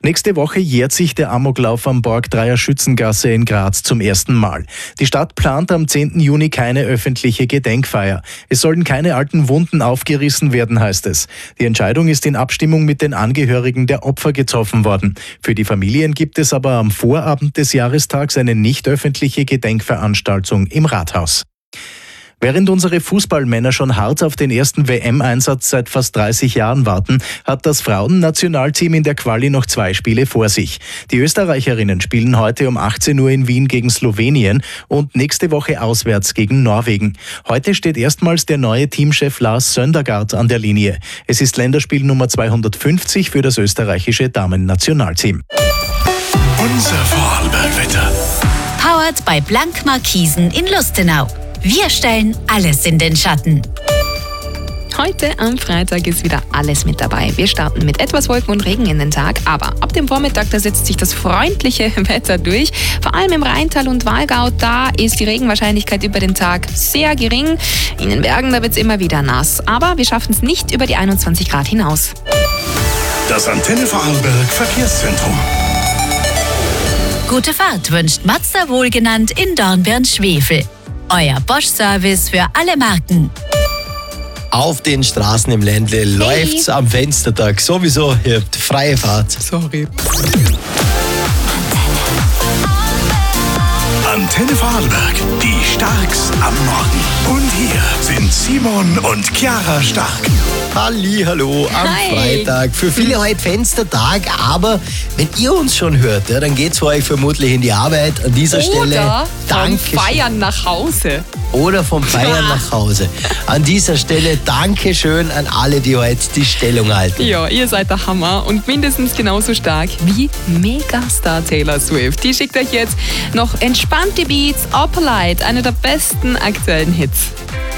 Nächste Woche jährt sich der Amoklauf am Borgdreier Schützengasse in Graz zum ersten Mal. Die Stadt plant am 10. Juni keine öffentliche Gedenkfeier. Es sollen keine alten Wunden aufgerissen werden, heißt es. Die Entscheidung ist in Abstimmung mit den Angehörigen der Opfer getroffen worden. Für die Familien gibt es aber am Vorabend des Jahrestags eine nicht öffentliche Gedenkveranstaltung im Rathaus. Während unsere Fußballmänner schon hart auf den ersten WM-Einsatz seit fast 30 Jahren warten, hat das Frauen-Nationalteam in der Quali noch 2 Spiele vor sich. Die Österreicherinnen spielen heute um 18 Uhr in Wien gegen Slowenien und nächste Woche auswärts gegen Norwegen. Heute steht erstmals der neue Teamchef Lars Søndergaard an der Linie. Es ist Länderspiel Nummer 250 für das österreichische Damen-Nationalteam. Unser Vorarlberg-Wetter. Powered bei Blank Markisen in Lustenau. Wir stellen alles in den Schatten. Heute am Freitag ist wieder alles mit dabei. Wir starten mit etwas Wolken und Regen in den Tag, aber ab dem Vormittag, da setzt sich das freundliche Wetter durch. Vor allem im Rheintal und Walgau, da ist die Regenwahrscheinlichkeit über den Tag sehr gering. In den Bergen, da wird es immer wieder nass, aber wir schaffen es nicht über die 21 Grad hinaus. Das Antenne Vorarlberg Verkehrszentrum. Gute Fahrt wünscht Mazda wohlgenannt in Dornbirn-Schwefel. Euer Bosch-Service für alle Marken. Auf den Straßen im Ländle läuft's am Fenstertag. Sowieso, ihr habt freie Fahrt. Sorry. Antenne Vorarlberg, die Starks am Morgen. Und hier sind Simon und Chiara Stark. Hallihallo am Freitag. Für viele heute Fenstertag, aber wenn ihr uns schon hört, ja, dann geht's für euch vermutlich in die Arbeit. An dieser Stelle vom Feiern nach Hause. Oder vom Feiern nach Hause. An dieser Stelle Dankeschön an alle, die heute die Stellung halten. Ja, ihr seid der Hammer und mindestens genauso stark wie Megastar Taylor Swift. Die schickt euch jetzt noch entspannte Beats, Upper Light, einer der besten aktuellen Hits.